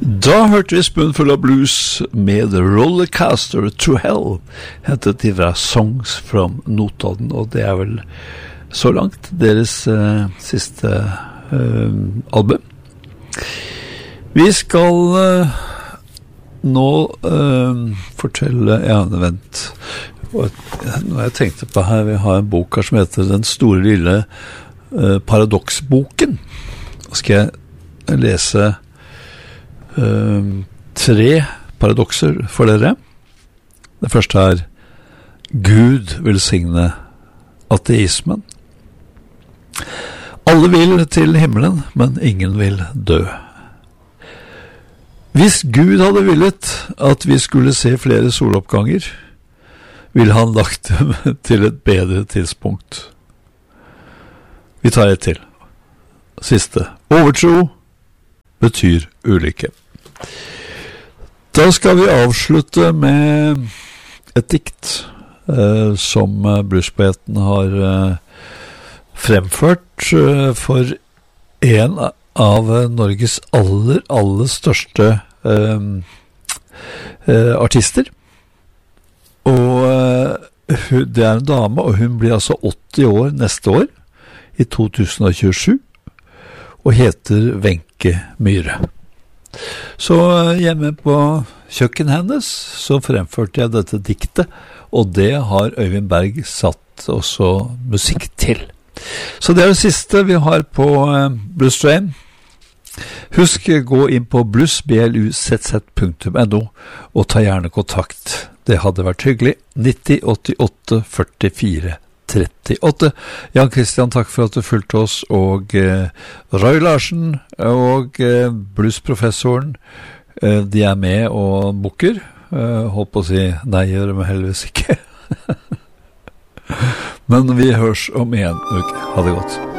Da hørte vi Spoonful of Blues med Rollercoaster to Hell, hentet de fra Songs from Notodden, og det vel så langt deres siste album. Vi skal nå fortelle, vent, når jeg tenkte på her, vi har en bok her som heter Den store lille paradoksboken. Nå skal jeg lese 3 paradokser for dere. Det første Gud velsigne ateismen. Alle vil til himmelen, men ingen vil dø. Hvis Gud hadde villet at vi skulle se flere soloppganger, ville han lagt dem til et bedre tidspunkt. Vi tar et til. Siste. Overtro betyr ulykke. Da skal vi avslutte med et dikt som bluespoeten har fremført for en av Norges aller største artister. Og det en dame, og hun blir altså 80 år neste år, i 2027, og heter Wenche Myhre. Så hjemme på kjøkkenet hennes så fremførte jeg dette diktet, og det har Øyvind Berg satt også musikk til. Så det det siste vi har på Blues Train. Husk, gå inn på blues.no og ta gjerne kontakt. Det hadde vært hyggelig. 90 88 44 38. Jan Christian, takk for at du fulgte oss, og Roy Larsen og bluesprofessoren, de med og bukker. Holdt på å si nei, gjør det heldigvis ikke. Men vi hørs om en uke. Ha det godt.